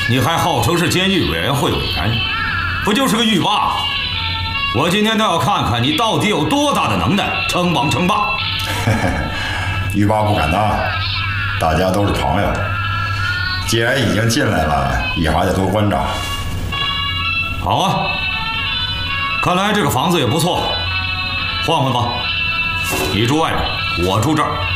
你还号称是监狱委员会委员，不就是个狱霸？我今天倒要看看你到底有多大的能耐，称王称霸。 狱霸不敢当，大家都是朋友。既然已经进来了，也还得多关照。 好啊，看来这个房子也不错，换换吧。你住外面，我住这儿。